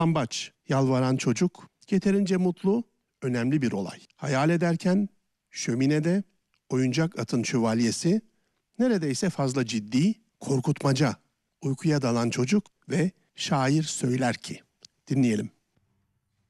Ambaç, yalvaran çocuk, yeterince mutlu, önemli bir olay. Hayal ederken, şöminede, oyuncak atın şövalyesi, neredeyse fazla ciddi, korkutmaca, uykuya dalan çocuk ve şair söyler ki. Dinleyelim.